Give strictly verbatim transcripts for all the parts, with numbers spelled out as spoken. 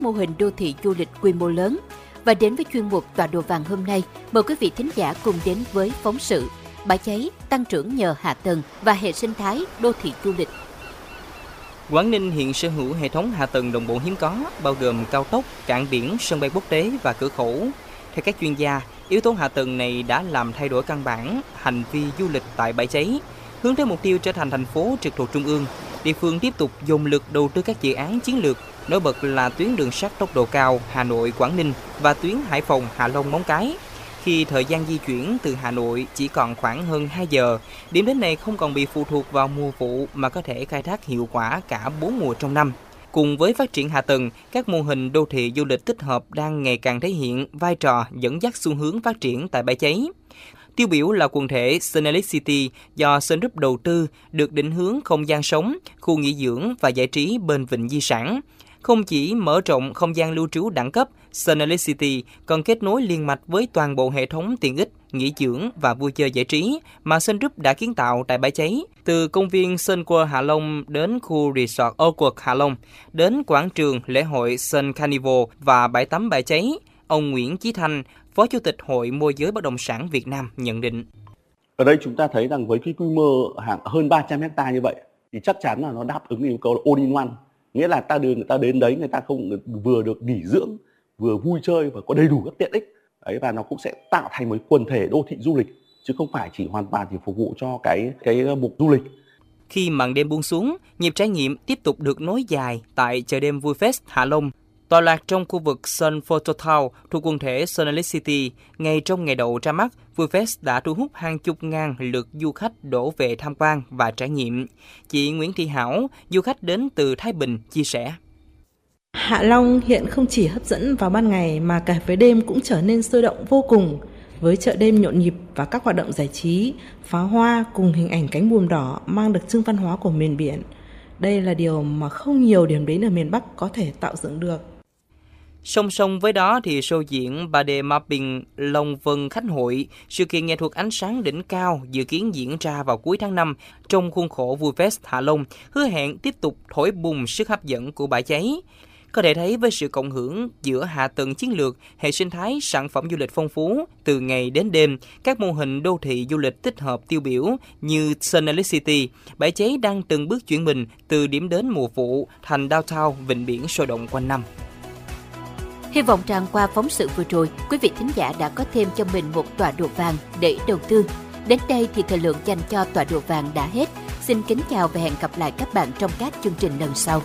mô hình đô thị du lịch quy mô lớn. Và đến với chuyên mục Tọa độ vàng hôm nay, mời quý vị thính giả cùng đến với phóng sự Bãi Cháy tăng trưởng nhờ hạ tầng và hệ sinh thái đô thị du lịch. Quảng Ninh hiện sở hữu hệ thống hạ tầng đồng bộ hiếm có, bao gồm cao tốc, cảng biển, sân bay quốc tế và cửa khẩu. Theo các chuyên gia, yếu tố hạ tầng này đã làm thay đổi căn bản hành vi du lịch tại Bãi Cháy. Hướng tới mục tiêu trở thành thành phố trực thuộc trung ương, địa phương tiếp tục dồn lực đầu tư các dự án chiến lược, nổi bật là tuyến đường sắt tốc độ cao Hà Nội - Quảng Ninh và tuyến Hải Phòng - Hạ Long - Móng Cái. Khi thời gian di chuyển từ Hà Nội chỉ còn khoảng hơn hai giờ, điểm đến này không còn bị phụ thuộc vào mùa vụ mà có thể khai thác hiệu quả cả bốn mùa trong năm. Cùng với phát triển hạ tầng, các mô hình đô thị du lịch tích hợp đang ngày càng thể hiện vai trò dẫn dắt xu hướng phát triển tại Bãi Cháy. Tiêu biểu là quần thể Sunelix City do Sun Group đầu tư, được định hướng không gian sống, khu nghỉ dưỡng và giải trí bên vịnh di sản. Không chỉ mở rộng không gian lưu trú đẳng cấp, Sunelix City còn kết nối liên mạch với toàn bộ hệ thống tiện ích, nghỉ dưỡng và vui chơi giải trí mà Sun Group đã kiến tạo tại Bãi Cháy. Từ công viên Sun World Hạ Long đến khu resort Oakwood Hạ Long, đến quảng trường lễ hội Sun Carnival và bãi tắm Bãi Cháy, ông Nguyễn Chí Thanh, Phó Chủ tịch Hội Môi giới Bất động sản Việt Nam nhận định. Ở đây chúng ta thấy rằng với cái quy mô hàng hơn ba trăm héc ta như vậy thì chắc chắn là nó đáp ứng yêu cầu all in one. Nghĩa là ta đưa người ta đến đấy, người ta không vừa được nghỉ dưỡng, vừa vui chơi và có đầy đủ các tiện ích. Đấy, và nó cũng sẽ tạo thành một quần thể đô thị du lịch chứ không phải chỉ hoàn toàn chỉ phục vụ cho cái cái mục du lịch. Khi màn đêm buông xuống, nhịp trải nghiệm tiếp tục được nối dài tại chợ đêm Vui Fest Hạ Long. Tọa lạc trong khu vực Sun Photo Town thuộc quần thể Sunelix City, ngay trong ngày đầu ra mắt, Vui Fest đã thu hút hàng chục ngàn lượt du khách đổ về tham quan và trải nghiệm. Chị Nguyễn Thị Hảo, du khách đến từ Thái Bình, chia sẻ. Hạ Long hiện không chỉ hấp dẫn vào ban ngày mà cả về đêm cũng trở nên sôi động vô cùng. Với chợ đêm nhộn nhịp và các hoạt động giải trí, pháo hoa cùng hình ảnh cánh buồm đỏ mang đặc trưng văn hóa của miền biển. Đây là điều mà không nhiều điểm đến ở miền Bắc có thể tạo dựng được. Song song với đó thì show diễn ba D Mapping Long Vân Khách Hội, sự kiện nghệ thuật ánh sáng đỉnh cao dự kiến diễn ra vào cuối tháng năm trong khuôn khổ Vui Fest Hạ Long, hứa hẹn tiếp tục thổi bùng sức hấp dẫn của Bãi Cháy. Có thể thấy với sự cộng hưởng giữa hạ tầng chiến lược, hệ sinh thái, sản phẩm du lịch phong phú, từ ngày đến đêm, các mô hình đô thị du lịch tích hợp tiêu biểu như Sunelix City, Bãi Cháy đang từng bước chuyển mình từ điểm đến mùa vụ thành downtown vịnh biển sôi động quanh năm. Hy vọng rằng qua phóng sự vừa rồi, quý vị thính giả đã có thêm cho mình một tọa độ vàng để đầu tư. Đến đây thì thời lượng dành cho tọa độ vàng đã hết. Xin kính chào và hẹn gặp lại các bạn trong các chương trình lần sau.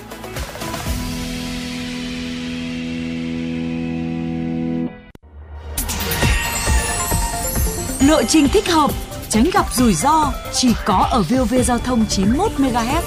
Lộ trình thích hợp, tránh gặp rủi ro chỉ có ở vê o vê Giao thông chín mươi mốt mê ga héc.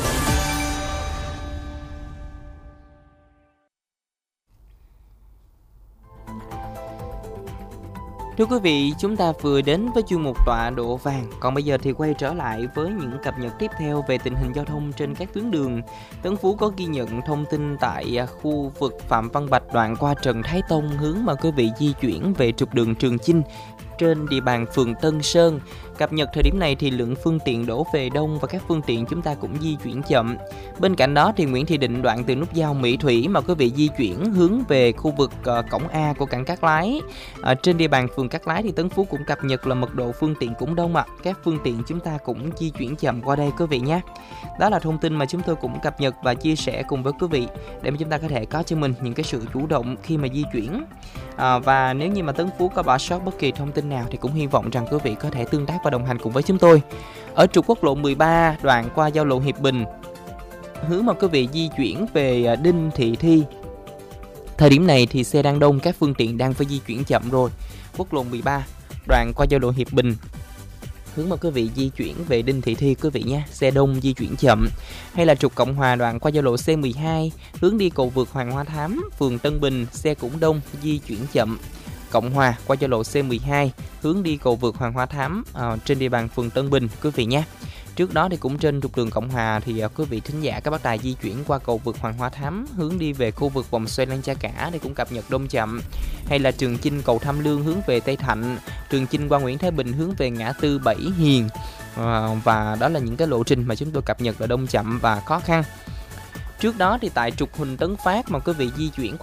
Thưa quý vị, chúng ta vừa đến với chuyên mục Tọa độ vàng. Còn bây giờ thì quay trở lại với những cập nhật tiếp theo về tình hình giao thông trên các tuyến đường. Tấn Phú có ghi nhận thông tin tại khu vực Phạm Văn Bạch đoạn qua Trần Thái Tông, hướng mà quý vị di chuyển về trục đường Trường Chinh trên địa bàn phường Tân Sơn. Cập nhật thời điểm này thì lượng phương tiện đổ về đông và các phương tiện chúng ta cũng di chuyển chậm. Bên cạnh đó thì Nguyễn Thị Định đoạn từ nút giao Mỹ Thủy mà quý vị di chuyển hướng về khu vực uh, cổng A của cảng Cát Lái. Uh, trên địa bàn phường Cát Lái thì Tấn Phú cũng cập nhật là mật độ phương tiện cũng đông ạ. À. Các phương tiện chúng ta cũng di chuyển chậm qua đây quý vị nhé. Đó là thông tin mà chúng tôi cũng cập nhật và chia sẻ cùng với quý vị để mà chúng ta có thể có cho mình những cái sự chủ động khi mà di chuyển. À, và nếu như mà Tấn Phú có bỏ sót bất kỳ thông tin nào thì cũng hy vọng rằng quý vị có thể tương tác và đồng hành cùng với chúng tôi. Ở trục quốc lộ mười ba đoạn qua giao lộ Hiệp Bình, hướng mà quý vị di chuyển về Đinh Thị Thi, thời điểm này thì xe đang đông, các phương tiện đang phải di chuyển chậm rồi. Quốc lộ mười ba đoạn qua giao lộ Hiệp Bình, hướng mà quý vị di chuyển về Đinh Thị Thi quý vị nhé, xe đông di chuyển chậm. Hay là trục Cộng Hòa đoạn qua giao lộ C mười hai, hướng đi cầu vượt Hoàng Hoa Thám, phường Tân Bình, xe cũng đông, di chuyển chậm. Cộng Hòa qua giao lộ C mười hai, hướng đi cầu vượt Hoàng Hoa Thám à, trên địa bàn phường Tân Bình quý vị nhé. Trước đó thì cũng trên trục đường Cộng Hòa thì uh, quý vị thính giả các bác tài di chuyển qua cầu vượt Hoàng Hoa Thám, hướng đi về khu vực vòng xoay Lan Cha Cả thì cũng cập nhật đông chậm. Hay là Trường Chinh cầu Tham Lương hướng về Tây Thạnh, Trường Chinh qua Nguyễn Thái Bình hướng về ngã tư Bảy Hiền. Uh, và đó là những cái lộ trình mà chúng tôi cập nhật là đông chậm và khó khăn. Trước đó thì tại trục Huỳnh Tấn Phát mà quý vị di chuyển